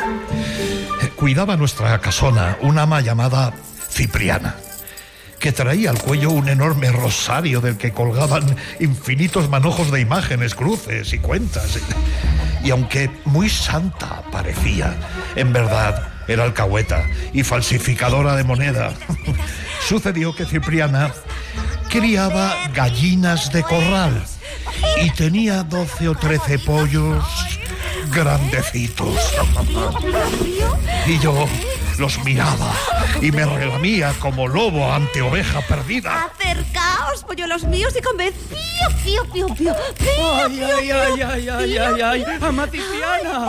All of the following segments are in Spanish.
Cuidaba nuestra casona una ama llamada Cipriana, que traía al cuello un enorme rosario del que colgaban infinitos manojos de imágenes, cruces y cuentas. Y aunque muy santa parecía, en verdad era alcahueta y falsificadora de moneda. Sucedió que Cipriana criaba gallinas de corral y tenía 12 o 13 pollos grandecitos. Y yo los miraba y me relamía como lobo ante oveja perdida. Acercaos, polluelos míos, y comed pío, pío, pío, pío, pío. ¡Ay! ¡Ama Cipriana!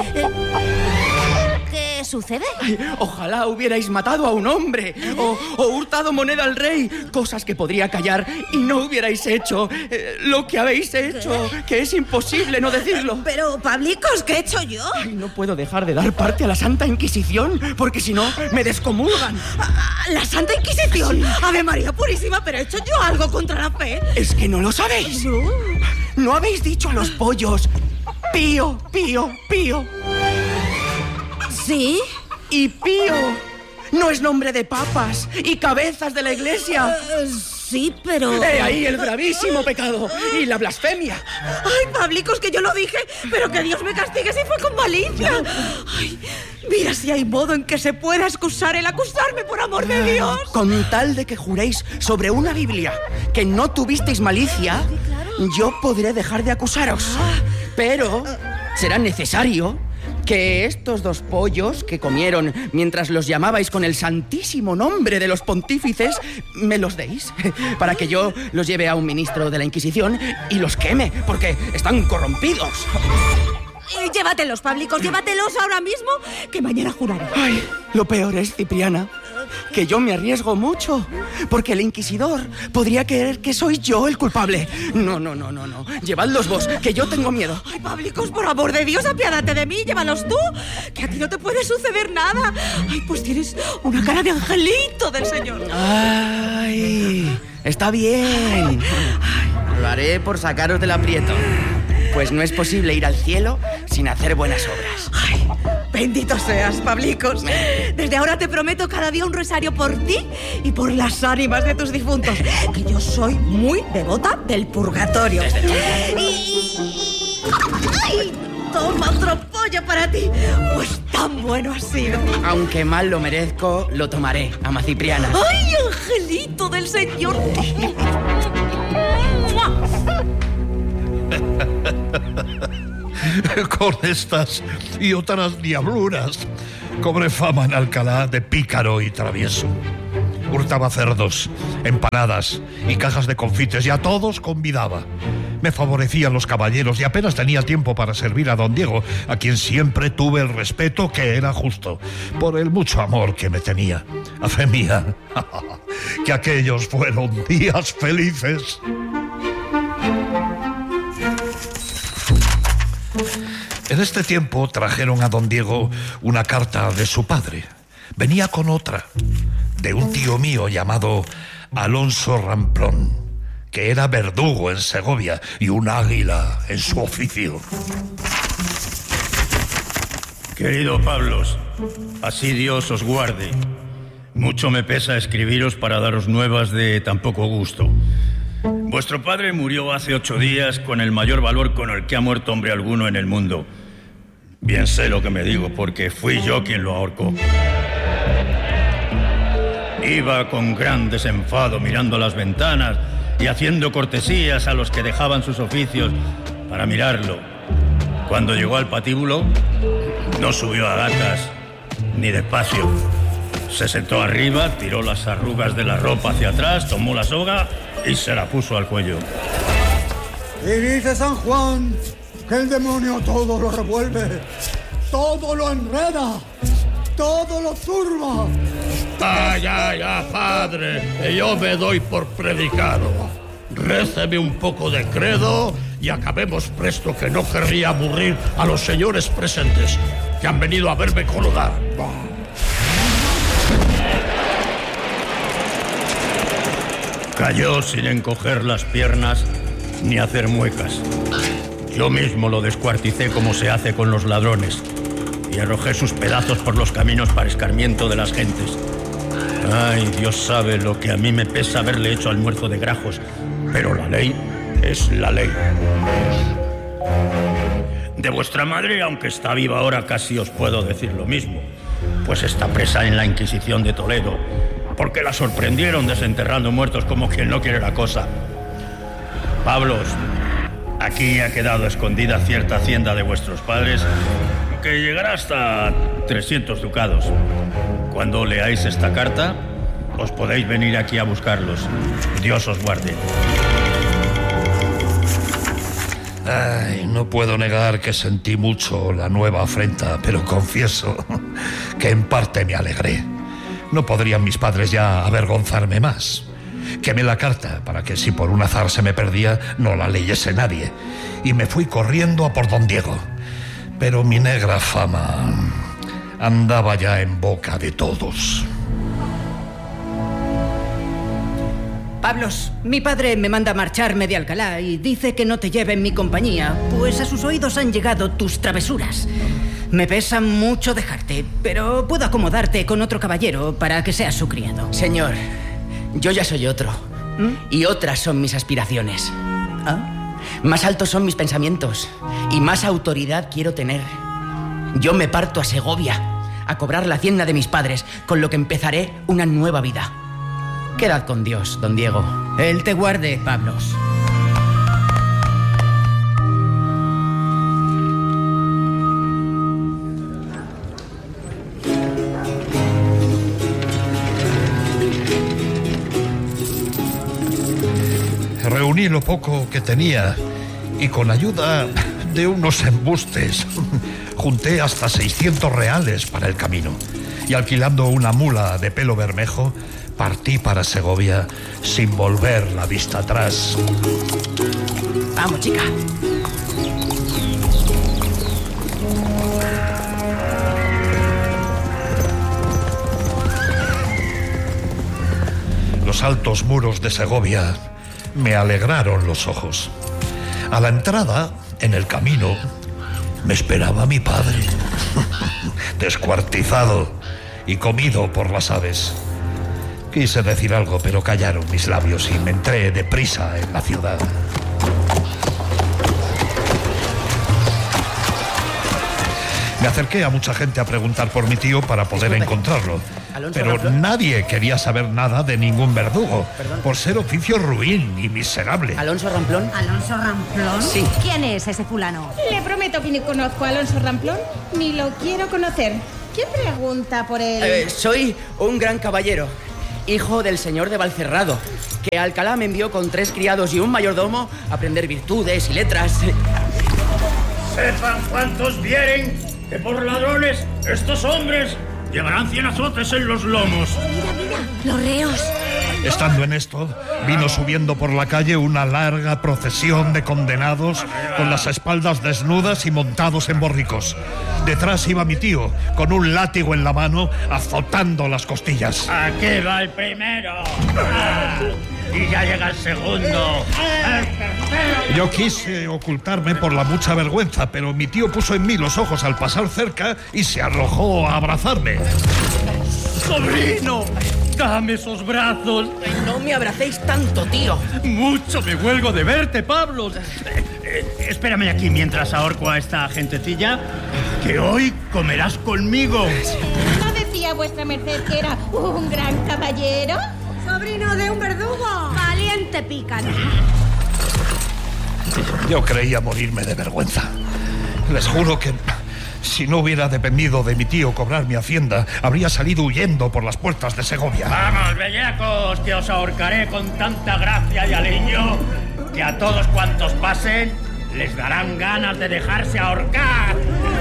¿Qué sucede? Ay, ojalá hubierais matado a un hombre o hurtado moneda al rey, cosas que podría callar y no hubierais hecho lo que habéis hecho, que es imposible no decirlo. Pero, Pablicos, ¿qué he hecho yo? Ay, no puedo dejar de dar parte a la Santa Inquisición, porque si no, me descomulgan. ¿La Santa Inquisición? Sí. Ave María Purísima, ¿pero he hecho yo algo contra la fe? ¿Es que no lo sabéis? ¿No habéis dicho a los pollos pío, pío, pío? ¿Sí? Y pío no es nombre de papas y cabezas de la iglesia. Sí, pero... Ahí el gravísimo pecado y la blasfemia. Ay, Pablicos, que yo lo dije, pero que Dios me castigue si fue con malicia. Ay, mira si hay modo en que se pueda excusar el acusarme, por amor de Dios. Con tal de que juréis sobre una Biblia que no tuvisteis malicia, sí, claro, yo podré dejar de acusaros. Pero será necesario que estos 2 pollos que comieron mientras los llamabais con el santísimo nombre de los pontífices me los deis, para que yo los lleve a un ministro de la Inquisición y los queme, porque están corrompidos. Llévatelos, Pablicos, llévatelos ahora mismo, que mañana juraré. Ay, lo peor es, Cipriana, que yo me arriesgo mucho, porque el inquisidor podría creer que soy yo el culpable. No. Llevadlos vos, que yo tengo miedo. Ay, Pablicos, por amor de Dios, apiádate de mí, llévalos tú, que a ti no te puede suceder nada. Ay, pues tienes una cara de angelito del Señor. Ay, está bien. Lo haré por sacaros del aprieto. Pues no es posible ir al cielo sin hacer buenas obras. Ay, bendito seas, Pablicos. Desde ahora te prometo cada día un rosario por ti y por las ánimas de tus difuntos, que yo soy muy devota del purgatorio. ¡Ay! Toma otro pollo para ti, pues tan bueno ha sido. Aunque mal lo merezco, lo tomaré, ama Cipriana. ¡Ay, angelito del Señor! Con estas y otras diabluras cobré fama en Alcalá de pícaro y travieso. Hurtaba cerdos, empanadas y cajas de confites, y a todos convidaba. Me favorecían los caballeros y apenas tenía tiempo para servir a don Diego, a quien siempre tuve el respeto que era justo, por el mucho amor que me tenía. A fe mía, que aquellos fueron días felices. En este tiempo trajeron a don Diego una carta de su padre. Venía con otra, de un tío mío llamado Alonso Ramplón, que era verdugo en Segovia y un águila en su oficio. Querido Pablos, así Dios os guarde. Mucho me pesa escribiros para daros nuevas de tan poco gusto. Vuestro padre murió hace 8 días con el mayor valor con el que ha muerto hombre alguno en el mundo. Bien sé lo que me digo, porque fui yo quien lo ahorcó. Iba con gran desenfado mirando las ventanas y haciendo cortesías a los que dejaban sus oficios para mirarlo. Cuando llegó al patíbulo, no subió a gatas ni despacio. Se sentó arriba, tiró las arrugas de la ropa hacia atrás, tomó la soga y se la puso al cuello. Y dice San Juan que el demonio todo lo revuelve, todo lo enreda, todo lo turba. Ya, padre, que yo me doy por predicado. Réceme un poco de credo y acabemos presto, que no querría aburrir a los señores presentes, que han venido a verme colodar. Cayó sin encoger las piernas ni hacer muecas. Yo mismo lo descuarticé como se hace con los ladrones. y arrojé sus pedazos por los caminos para escarmiento de las gentes. Ay, Dios sabe lo que a mí me pesa haberle hecho almuerzo de grajos, pero la ley es la ley. De vuestra madre, aunque está viva ahora, casi os puedo decir lo mismo, pues está presa en la Inquisición de Toledo, porque la sorprendieron desenterrando muertos como quien no quiere la cosa. Pablos, aquí ha quedado escondida cierta hacienda de vuestros padres que llegará hasta 300 ducados. Cuando leáis esta carta, os podéis venir aquí a buscarlos. Dios os guarde. Ay, no puedo negar que sentí mucho la nueva afrenta, pero confieso que en parte me alegré. No podrían mis padres ya avergonzarme más. Quemé la carta para que si por un azar se me perdía, no la leyese nadie. Y me fui corriendo a por don Diego. Pero mi negra fama andaba ya en boca de todos. Pablos, mi padre me manda marcharme de Alcalá y dice que no te lleve en mi compañía, pues a sus oídos han llegado tus travesuras. Me pesa mucho dejarte, pero puedo acomodarte con otro caballero para que seas su criado. Señor, yo ya soy otro. Y otras son mis aspiraciones. ¿Ah? Más altos son mis pensamientos y más autoridad quiero tener. Yo me parto a Segovia a cobrar la hacienda de mis padres, con lo que empezaré una nueva vida. Quedad con Dios, don Diego. Él te guarde, Pablos. Reuní lo poco que tenía y con ayuda de unos embustes junté hasta 600 reales para el camino. Y alquilando una mula de pelo bermejo, partí para Segovia sin volver la vista atrás. Vamos, chica. Los altos muros de Segovia me alegraron los ojos. A la entrada, en el camino, me esperaba mi padre, descuartizado y comido por las aves. Quise decir algo, pero callaron mis labios y me entré deprisa en la ciudad. Me acerqué a mucha gente a preguntar por mi tío para poder encontrarlo. Pero nadie quería saber nada de ningún verdugo, por ser oficio ruin y miserable. ¿Alonso Ramplón? ¿Alonso Ramplón? Sí. ¿Quién es ese fulano? Le prometo que ni conozco a Alonso Ramplón, ni lo quiero conocer. ¿Quién pregunta por él? Soy un gran caballero, hijo del señor de Valcerrado, que a Alcalá me envió con 3 criados y un mayordomo a aprender virtudes y letras. Sepan cuantos vieren que por ladrones estos hombres llevarán 100 azotes en los lomos. Mira, los reos. Estando en esto, vino subiendo por la calle una larga procesión de condenados con las espaldas desnudas y montados en borricos. Detrás iba mi tío, con un látigo en la mano, azotando las costillas. Aquí va el primero. Y ya llega el segundo. El tercero. Yo quise ocultarme por la mucha vergüenza, pero mi tío puso en mí los ojos al pasar cerca y se arrojó a abrazarme. ¡Sobrino! ¡Dame esos brazos! No me abracéis tanto, tío. Mucho me huelgo de verte, Pablos. Espérame aquí mientras ahorco a esta gentecilla, que hoy comerás conmigo. ¿No decía vuestra merced que era un gran caballero? Sobrino de un verdugo. Valiente pícaro. Yo creía morirme de vergüenza. Les juro que si no hubiera dependido de mi tío cobrar mi hacienda, habría salido huyendo por las puertas de Segovia. ¡Vamos, bellacos, que os ahorcaré con tanta gracia y aliño que a todos cuantos pasen les darán ganas de dejarse ahorcar!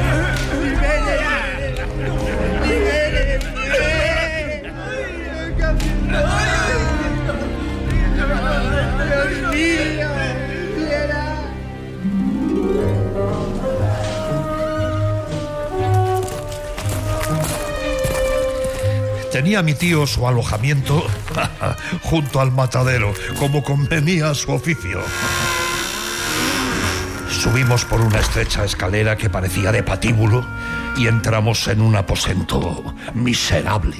Tenía mi tío su alojamiento junto al matadero, como convenía a su oficio. Subimos por una estrecha escalera que parecía de patíbulo y entramos en un aposento miserable.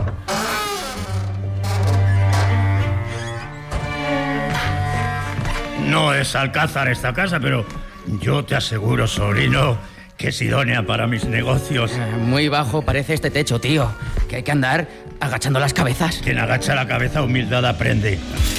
No es alcázar esta casa, pero yo te aseguro, sobrino, que es idónea para mis negocios. Muy bajo parece este techo, tío. Que hay que andar agachando las cabezas. Quien agacha la cabeza, humildad aprende.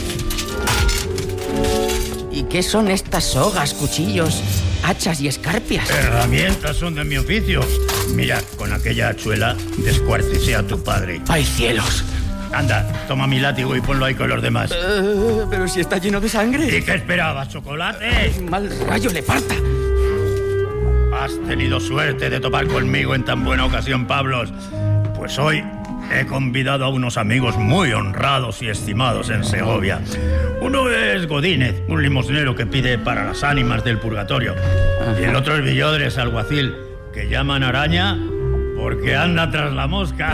¿Y qué son estas sogas, cuchillos, hachas y escarpias? Herramientas son de mi oficio. Mira, con aquella hachuela descuarticé a tu padre. ¡Ay, cielos! Anda, toma mi látigo y ponlo ahí con los demás. Pero si está lleno de sangre. ¿Y qué esperabas, chocolate? ¡Mal rayo le parta! Has tenido suerte de topar conmigo en tan buena ocasión, Pablos. Pues hoy he convidado a unos amigos muy honrados y estimados en Segovia. Uno es Godínez, un limosnero que pide para las ánimas del purgatorio. Y el otro es Villodres, alguacil, que llaman araña porque anda tras la mosca.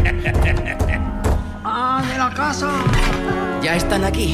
¡Ah, de la casa! Ya están aquí.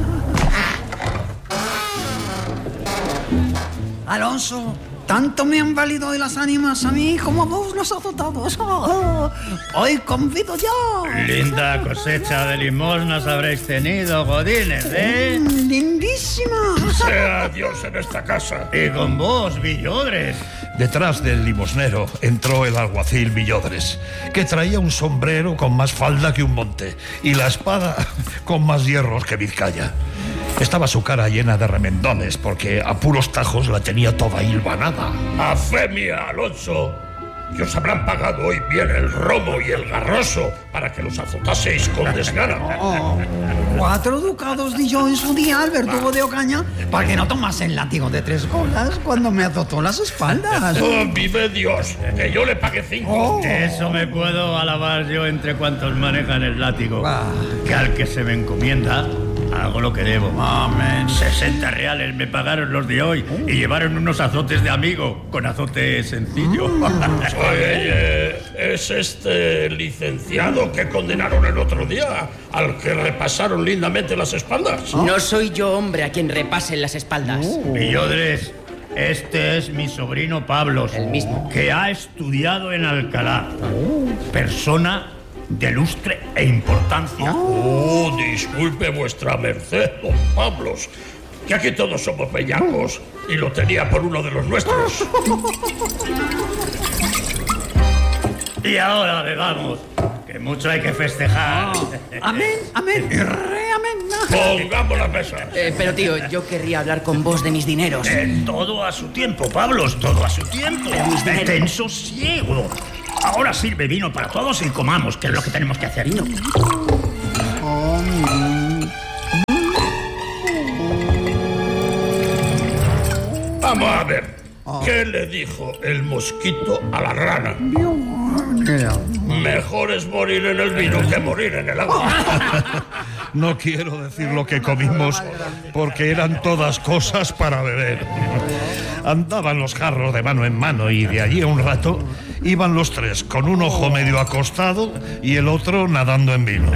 Alonso, tanto me han valido hoy las ánimas a mí como a vos los azotados. Hoy convido yo. Linda cosecha de limosnas habréis tenido, Godínez, ¿eh? Lindísima. Sea Dios en esta casa. Y con vos, Villodres. Detrás del limosnero entró el alguacil Villodres, que traía un sombrero con más falda que un monte y la espada con más hierros que Vizcaya. Estaba su cara llena de remendones porque a puros tajos la tenía toda hilvanada. A fe mía, Alonso, que os habrán pagado hoy bien el romo y el garroso para que los azotaseis con desgana. 4 ducados di yo en su día al verdugo de Ocaña para que no tomase el látigo de 3 colas cuando me azotó las espaldas. ¡Oh, vive Dios! Que yo le pague 5. Eso me puedo alabar yo entre cuantos manejan el látigo. Que al que se me encomienda, hago lo que debo. Amén. 60 reales me pagaron los de hoy y llevaron unos azotes de amigo, con azote sencillo. Oye, es este licenciado que condenaron el otro día, al que repasaron lindamente las espaldas. No soy yo, hombre, a quien repasen las espaldas. Villodres, este es mi sobrino Pablos, El mismo. que ha estudiado en Alcalá. Persona de lustre e importancia. Oh, disculpe vuestra merced, don Pablos, que aquí todos somos bellacos y lo tenía por uno de los nuestros. Y ahora bebamos, que mucho hay que festejar. Amén, amén, amén. Pongamos las mesas. Pero tío, yo querría hablar con vos de mis dineros. Todo a su tiempo, Pablos, todo a su tiempo. Ten sosiego. Ahora sirve vino para todos y comamos, que es lo que tenemos que hacer. Vino. Vamos a ver. ¿Qué le dijo el mosquito a la rana? Mejor es morir en el vino que morir en el agua. No quiero decir lo que comimos porque eran todas cosas para beber. Andaban los jarros de mano en mano y de allí a un rato iban los tres con un ojo medio acostado y el otro nadando en vino.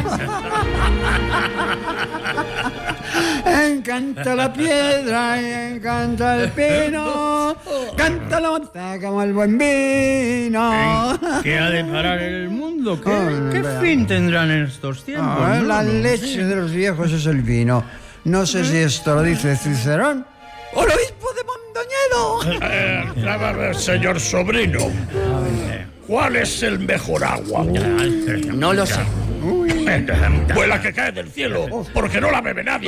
Encanta la piedra y encanta el pino, canta la monta como el buen vino. ¿Qué ha de parar el mundo? ¿Qué fin tendrán en estos tiempos? La leche de los viejos es el vino. No sé si esto lo dice Cicerón o el obispo de Mondoñedo. A ver, señor sobrino, ¿cuál es el mejor agua? No lo sé. Pues la que cae del cielo, porque no la bebe nadie.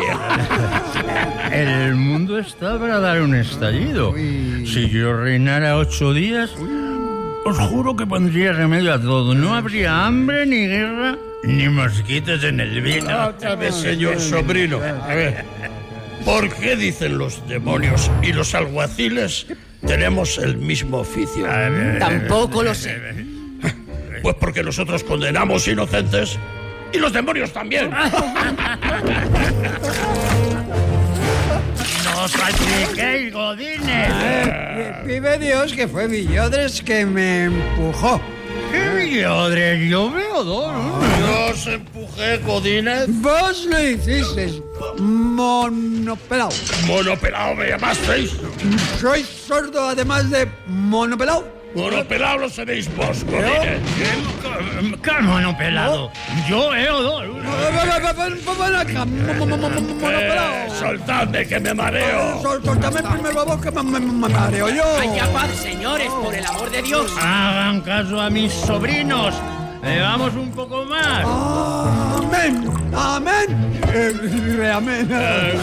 El mundo está para dar un estallido. Si yo reinara 8 días, os juro que pondría remedio a todo. No habría hambre, ni guerra, ni mosquitos en el vino. Otra vez, señor sobrino. A ver, ¿por qué dicen los demonios y los alguaciles tenemos el mismo oficio? Tampoco lo sé. Pues porque nosotros condenamos inocentes y los demonios también. ¡No salpiquéis, godines! Vive Dios que fue Villodres que me empujó. ¿Qué Villodres? Yo veo dos. Yo os empujé, godines. Vos lo hicisteis, monopelao. ¿Monopelao me llamasteis? Soy sordo además de monopelao. Monopelado lo seréis vos, godines. ¿Qué monopelado? Yo, Eodor. Ven acá, monopelado. Soltadme, que me mareo. Soltame primero a vos, que me mareo yo. ¡Vaya paz, señores, por el amor de Dios! Hagan caso a mis sobrinos. Vamos un poco más. Amén, amén. Amén.